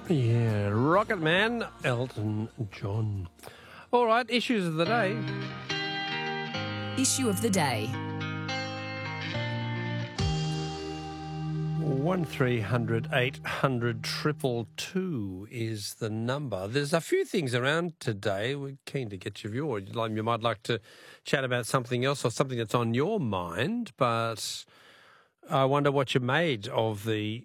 Yeah, Rocket Man, Elton John. All right, issues of the day. Issue of the day. 1300 800 222 is the number. There's a few things around today. We're keen to get your view. You might like to chat about something else or something that's on your mind, but I wonder what you made of the